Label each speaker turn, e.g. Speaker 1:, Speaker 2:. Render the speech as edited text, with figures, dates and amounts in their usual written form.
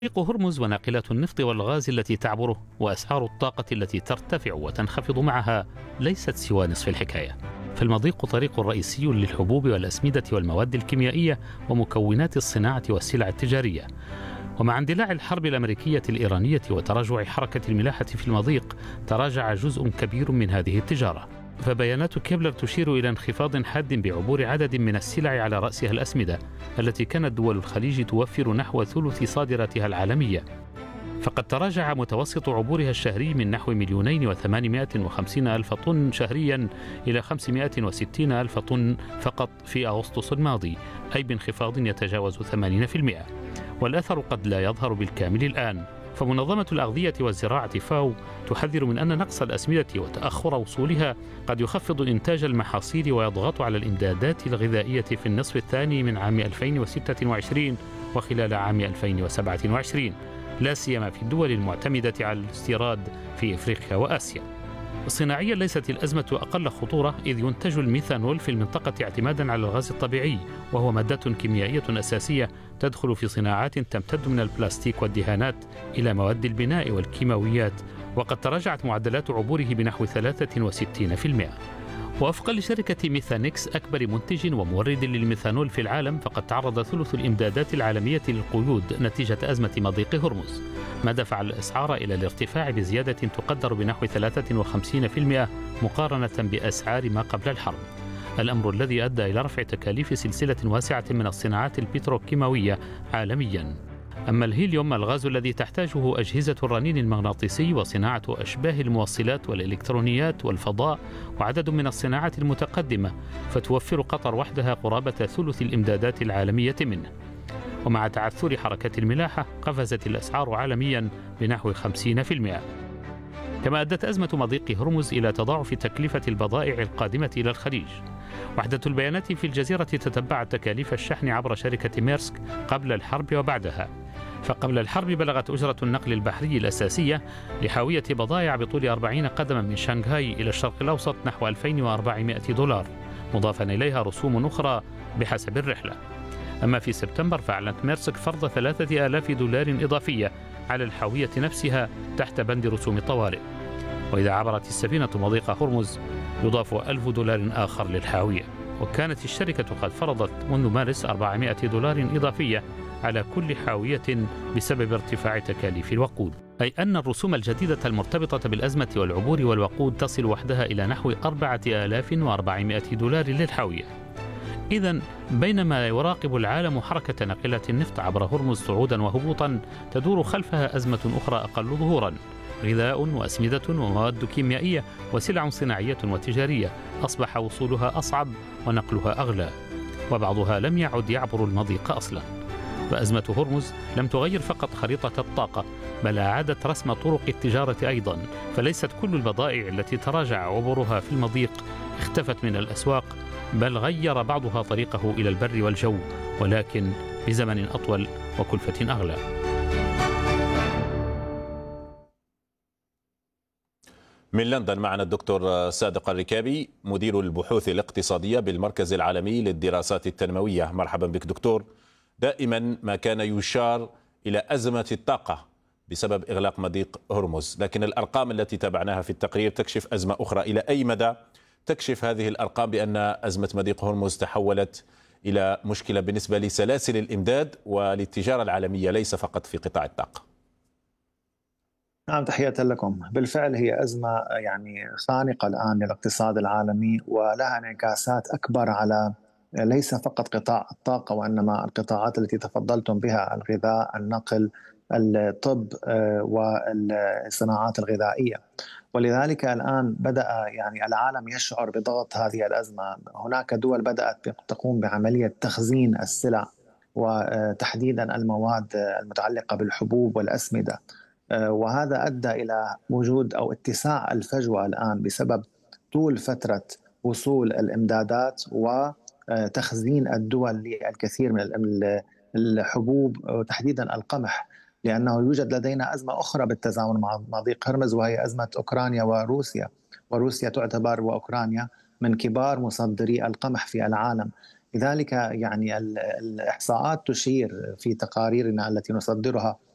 Speaker 1: طريق هرمز وناقلات النفط والغاز التي تعبره وأسعار الطاقة التي ترتفع وتنخفض معها ليست سوى نصف الحكاية. فالمضيق طريق رئيسي للحبوب والأسمدة والمواد الكيميائية ومكونات الصناعة والسلع التجارية. ومع اندلاع الحرب الأمريكية الإيرانية وتراجع حركة الملاحة في المضيق، تراجع جزء كبير من هذه التجارة. فبيانات كيبلر تشير إلى انخفاض حاد بعبور عدد من السلع على رأسها الأسمدة التي كانت دول الخليج توفر نحو ثلث صادراتها العالمية. فقد تراجع متوسط عبورها الشهري من نحو 2,850,000 طن شهريا إلى 560,000 طن فقط في أغسطس الماضي، أي بانخفاض يتجاوز 80%. والأثر قد لا يظهر بالكامل الآن. فمنظمة الأغذية والزراعة فاو تحذر من أن نقص الأسمدة وتأخر وصولها قد يخفض إنتاج المحاصيل ويضغط على الإمدادات الغذائية في النصف الثاني من عام 2026 وخلال عام 2027، لا سيما في الدول المعتمدة على الاستيراد في إفريقيا وآسيا. صناعيا ليست الأزمة أقل خطورة، إذ ينتج الميثانول في المنطقة اعتمادا على الغاز الطبيعي، وهو مادة كيميائية أساسية تدخل في صناعات تمتد من البلاستيك والدهانات إلى مواد البناء والكيماويات، وقد تراجعت معدلات عبوره بنحو 63%. ووفقا لشركة ميثانكس أكبر منتج ومورد للميثانول في العالم، فقد تعرض ثلث الإمدادات العالمية للقيود نتيجة أزمة مضيق هرمز، ما دفع الأسعار إلى الارتفاع بزيادة تقدر بنحو 53% مقارنة بأسعار ما قبل الحرب، الأمر الذي أدى إلى رفع تكاليف سلسلة واسعة من الصناعات البتروكيماوية عالميا. أما الهيليوم، الغاز الذي تحتاجه أجهزة الرنين المغناطيسي وصناعة أشباه الموصلات والإلكترونيات والفضاء وعدد من الصناعات المتقدمة، فتوفر قطر وحدها قرابة ثلث الإمدادات العالمية منه. ومع تعثر حركة الملاحة قفزت الأسعار عالميا بنحو 50%. كما أدت أزمة مضيق هرمز إلى تضاعف تكلفة البضائع القادمة إلى الخليج. وحدة البيانات في الجزيرة تتبعت تكاليف الشحن عبر شركة ميرسك قبل الحرب وبعدها. فقبل الحرب بلغت أجرة النقل البحري الأساسية لحاوية بضائع بطول 40 قدما من شنغهاي إلى الشرق الأوسط نحو $2,400، مضافا إليها رسوم أخرى بحسب الرحلة. أما في سبتمبر فأعلنت ميرسك فرض $3,000 إضافية على الحاوية نفسها تحت بند رسوم الطوارئ. وإذا عبرت السفينة مضيق هرمز يضاف $1,000 آخر للحاوية. وكانت الشركة قد فرضت منذ مارس $400 إضافية على كل حاوية بسبب ارتفاع تكاليف الوقود، أي أن الرسوم الجديدة المرتبطة بالأزمة والعبور والوقود تصل وحدها إلى نحو $4,400 للحاوية. إذن بينما يراقب العالم حركة ناقلات النفط عبر هرمز صعودا وهبوطا، تدور خلفها أزمة أخرى أقل ظهورا: غذاء وأسمدة ومواد كيميائية وسلع صناعية وتجارية أصبح وصولها أصعب ونقلها أغلى، وبعضها لم يعد يعبر المضيق أصلا. فأزمة هرمز لم تغير فقط خريطة الطاقة، بل أعادت رسم طرق التجارة أيضا، فليست كل البضائع التي تراجع عبورها في المضيق اختفت من الأسواق، بل غير بعضها طريقه إلى البر والجو، ولكن بزمن أطول وكلفة أغلى.
Speaker 2: من لندن معنا الدكتور صادق الركابي، مدير البحوث الاقتصادية بالمركز العالمي للدراسات التنموية. مرحبا بك دكتور. دائما ما كان يشار إلى أزمة الطاقة بسبب إغلاق مضيق هرمز، لكن الأرقام التي تابعناها في التقرير تكشف أزمة أخرى. إلى أي مدى تكشف هذه الأرقام بأن أزمة مضيق هرمز تحولت إلى مشكلة بالنسبة لسلاسل الإمداد وللتجارة العالمية ليس فقط في قطاع الطاقة؟
Speaker 3: نعم، تحية لكم. بالفعل هي أزمة خانقة الآن للاقتصاد العالمي، ولها انعكاسات أكبر على ليس فقط قطاع الطاقة، وإنما القطاعات التي تفضلتم بها: الغذاء، النقل، الطب والصناعات الغذائية. ولذلك الآن بدأ العالم يشعر بضغط هذه الأزمة. هناك دول بدأت تقوم بعملية تخزين السلع، وتحديدا المواد المتعلقة بالحبوب والأسمدة، وهذا أدى إلى وجود أو اتساع الفجوة الآن بسبب طول فترة وصول الإمدادات وتخزين الدول للكثير من الحبوب وتحديدا القمح، لأنه يوجد لدينا أزمة أخرى بالتزامن مع مضيق هرمز، وهي أزمة أوكرانيا وروسيا. وروسيا تعتبر وأوكرانيا من كبار مصدري القمح في العالم. لذلك الإحصاءات تشير في تقاريرنا التي نصدرها